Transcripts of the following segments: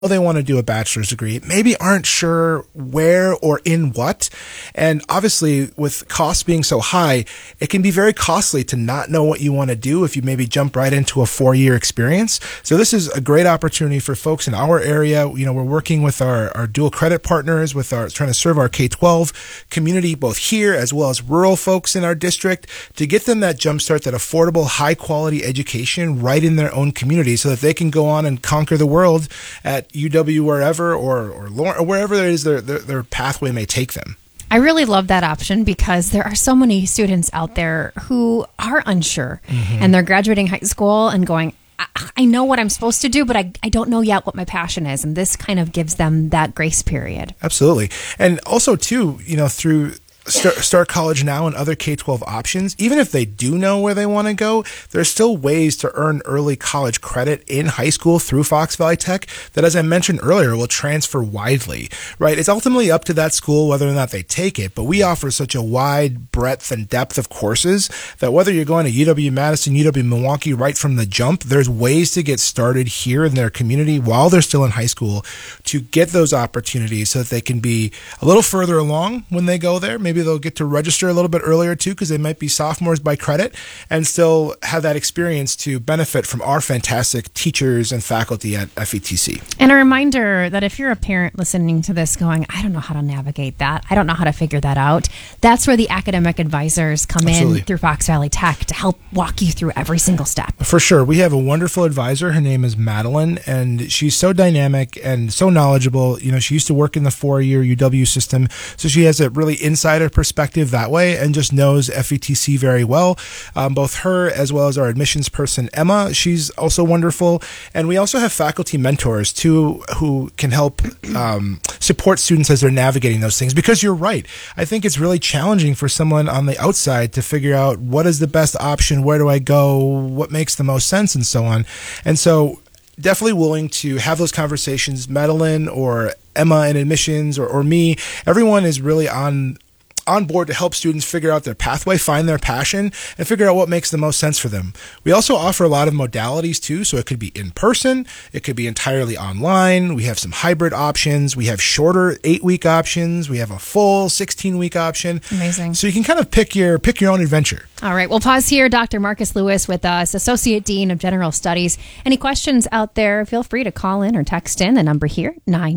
they want to do a bachelor's degree, maybe aren't sure where or in what. And obviously, with costs being so high, it can be very costly to not know what you want to do if you maybe jump right into a 4-year experience. So this is a great opportunity for folks in our area. You know, we're working with our dual credit partners, trying to serve our K-12 community, both here as well as rural folks in our district, to get them that jumpstart, that affordable, high quality education right in their own community so that they can go on and conquer the world at UW wherever or wherever it is their pathway may take them. I really love that option because there are so many students out there who are unsure and they're graduating high school and going, I know what I'm supposed to do, but I don't know yet what my passion is. And this kind of gives them that grace period. Absolutely. And also, too, you know, through Start College Now and other K-12 options, even if they do know where they want to go, there's still ways to earn early college credit in high school through Fox Valley Tech that, as I mentioned earlier, will transfer widely, right? It's ultimately up to that school whether or not they take it, but we offer such a wide breadth and depth of courses that whether you're going to UW-Madison, UW-Milwaukee right from the jump, there's ways to get started here in their community while they're still in high school to get those opportunities so that they can be a little further along when they go there. Maybe they'll get to register a little bit earlier too, because they might be sophomores by credit, and still have that experience to benefit from our fantastic teachers and faculty at FETC. And a reminder that if you're a parent listening to this going, I don't know how to navigate that, I don't know how to figure that out, that's where the academic advisors come in through Fox Valley Tech to help walk you through every single step. For sure. We have a wonderful advisor. Her name is Madeline, and she's so dynamic and so knowledgeable. You know, she used to work in the 4-year UW system, so she has a really insider perspective that way and just knows FETC very well. Both her as well as our admissions person, Emma, she's also wonderful. And we also have faculty mentors too who can help support students as they're navigating those things. Because you're right, I think it's really challenging for someone on the outside to figure out what is the best option, where do I go, what makes the most sense, and so on. And so definitely willing to have those conversations. Madeline or Emma in admissions or me, everyone is really on board to help students figure out their pathway, find their passion, and figure out what makes the most sense for them. We also offer a lot of modalities too, so it could be in person, it could be entirely online. We have some hybrid options. We have shorter 8-week options. We have a full 16-week option. Amazing. So you can kind of pick your own adventure. All right, we'll pause here. Dr. Marcus Lewis with us, Associate Dean of General Studies. Any questions out there, feel free to call in or text in. The number here,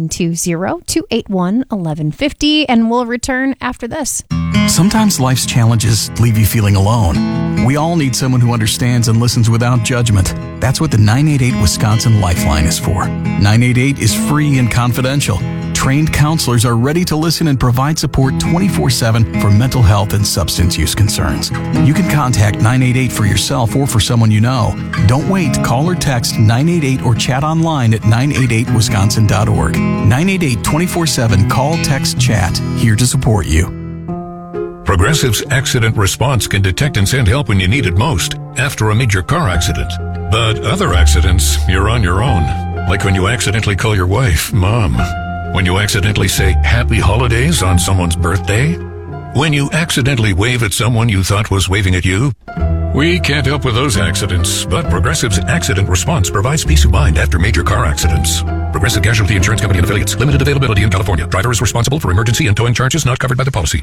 920-281-1150, and we'll return after this. Sometimes life's challenges leave you feeling alone. We all need someone who understands and listens without judgment. That's what the 988 Wisconsin Lifeline is for. 988 is free and confidential. Trained counselors are ready to listen and provide support 24/7 for mental health and substance use concerns. You can contact 988 for yourself or for someone you know. Don't wait. Call or text 988 or chat online at 988wisconsin.org. 988 24/7. Call, text, chat. Here to support you. Progressive's Accident Response can detect and send help when you need it most after a major car accident. But other accidents, you're on your own. Like when you accidentally call your wife Mom. When you accidentally say Happy Holidays on someone's birthday. When you accidentally wave at someone you thought was waving at you. We can't help with those accidents, but Progressive's Accident Response provides peace of mind after major car accidents. Progressive Casualty Insurance Company and Affiliates. Limited availability in California. Driver is responsible for emergency and towing charges not covered by the policy.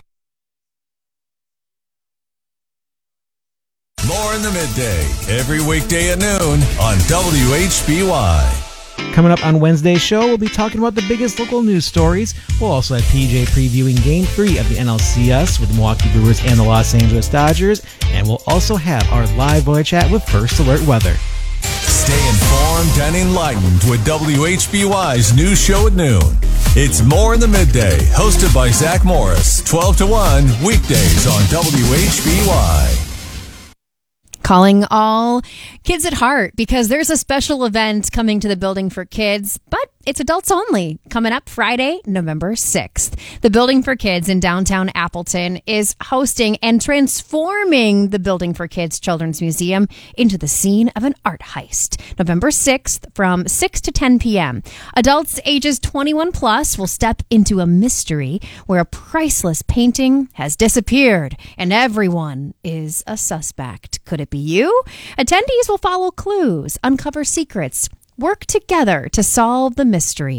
More in the midday, every weekday at noon on WHBY. Coming up on Wednesday's show, we'll be talking about the biggest local news stories. We'll also have PJ previewing Game 3 of the NLCS with the Milwaukee Brewers and the Los Angeles Dodgers. And we'll also have our live boy chat with First Alert Weather. Stay informed and enlightened with WHBY's news show at noon. It's More in the Midday, hosted by Zach Morris, 12 to 1, weekdays on WHBY. Calling all kids at heart because there's a special event coming to the Building for Kids, but it's adults only, coming up Friday, November 6th. The Building for Kids in downtown Appleton is hosting and transforming the Building for Kids Children's Museum into the scene of an art heist. November 6th from 6 to 10 p.m. Adults ages 21 plus will step into a mystery where a priceless painting has disappeared and everyone is a suspect. Could it be you? Attendees will follow clues, uncover secrets, work together to solve the mystery.